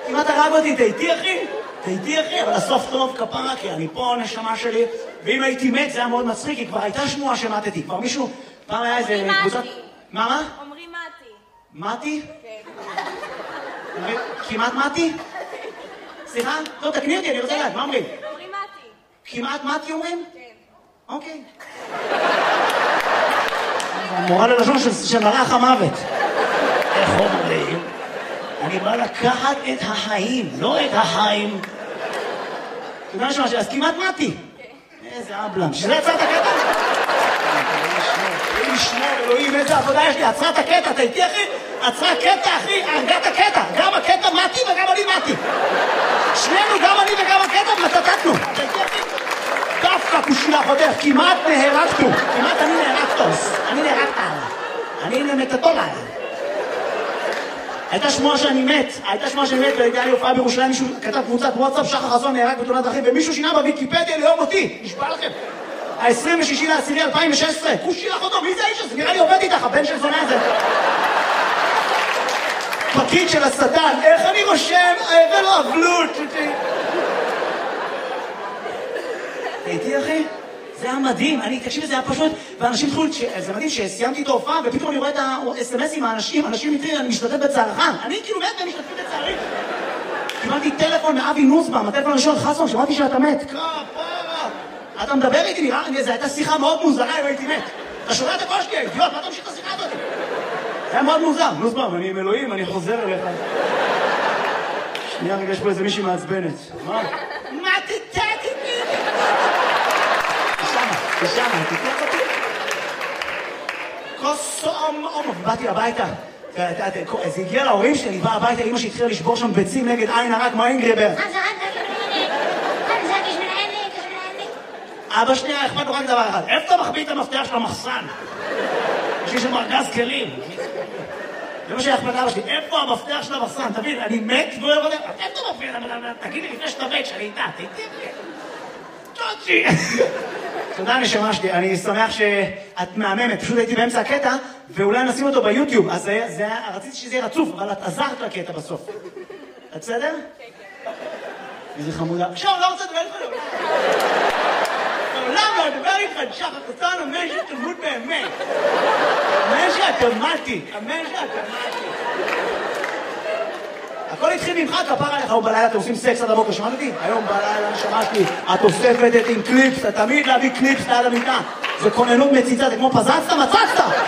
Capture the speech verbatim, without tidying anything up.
כמעט הרג אותי, אתה איתי אחי? אתה איתי אחי, אבל הסוף טוב כפרה, כי אני פה נשמה שלי, ואם הייתי מת זה היה מאוד מצחיק, כי כבר הייתה שמועה שמתתי, כבר מישהו, פעם היה איזה קבוצת... מה מה? אומרים מתי. מתי? כן. כמעט מתי? סליחה? לא, תקני אותי, אני רוצה לדעת, מה אומרים? אומרים מתי. כמעט מתי אומרים? כן. אוקיי. המורה ללשון של מלאך המוות. איך אומרים? אני בא לקחת את החיים, לא את החיים. אתה יודע שמה, אז כמעט מתי. איזה אבלם, שזה יצא את הקטע? אלוהים ישמור, אלוהים, איזה עבודה יש לי, עצרה את הקטע, אתה איתי אחי? עצרה קטע אחי, הרגה את הקטע, גם הקטע מתי וגם אני מתי. שנינו, גם אני וגם הקטע, מתתתנו. אתה איתי אחי? דווקא כושילה חותך, כמעט נהרגתו, כמעט אני נהרגתוס, אני נהרגת עליי, אני נמתתו עליי. הייתה שמועה שאני מת, הייתה שמועה שאני מת, והייתה לי הופעה בירושלים, מישהו כתב קבוצת וואטסאפ, שחר חסון נהרג בתאונת דרכים, ומישהו שינה בוויקיפדיה ליום אותי, נשבע לכם. ה-עשרים ושישי לעשירי אלפיים ושש עשרה, כושילה חותך, מי זה האיש הזה? נראה לי עובד איתך, הבן של זונה הזה. פקיד של השטן, איך אני רושם, אבל לא אבלות. הייתי אחי? זה היה מדהים, אני, תקשיב, זה היה פשוט, ואנשים התחילו, זה מדהים שסיימתי את ההופעה, ופתאום אני רואה את ה-אס אם אס עם האנשים, אנשים מתחילים, אני משתתף בצערך, אני כאילו מת ומשתתפים בצערי. קיבלתי טלפון מאבי נוסבאום, הטלפון הראשון חסון, שמעתי שאתה מת. כפרה! אתה מדבר איתי, נראה לי, זו הייתה שיחה מאוד מוזרה אם הייתי מת. אתה שומע את הקול שלי, אידיוט, מה אתה ממשיך את השיחה הזאת? זה היה מאוד מוזר, נוסבאום, אני עם אלוהים, אני חוזר אליך. שנייה, רגע, יש פה איזה מישהי מעצבנת. מה? מה תתת איתי? ושמה, תתנך אותי. כוס אומ אומ, באתי הביתה. זה הגיע להורים שלי, אני בא הביתה, אמא שהתחילה לשבור שם ביצים נגד עין הרע כמו אינגריבר. אבא שנייה, אכפת לו רק דבר אחד. איפה אתה מחביא את המפתח של המחסן? יש לי שם ארגז כלים. זה מה שאכפת לאבא שלי. איפה המפתח של המחסן? תבין, אני מת והוא לא יודע. איפה אתה מפתח? תגיד לי לפני שאתה מת, שאני איתה. תהייתי צ'וצ'י. תודה נשמה שלי, אני שמח שאת מהממת, פשוט הייתי באמצע הקטע, ואולי נשים אותו ביוטיוב, אז זה, זה, רציתי שזה יהיה רצוף, אבל את עזרת לקטע בסוף. את בסדר? כן, כן. איזה חמודה. עכשיו, לא רוצה לדבר איתך. לעולם לא לדבר איתך, שחר קצן, אמן שתמות באמת. אמן שאת אמרתי, אמן שאת אמרתי. הכל התחיל ממך, כפר עליך, היום בלילה אתם עושים סקס עד הבוקר, שמעת אותי? היום בלילה נשמה שלי, את אוספת את עם קליפס, אתה תמיד להביא קליפס ליד המיטה. זה כוננות מציצה, זה כמו פזצת, מצצת!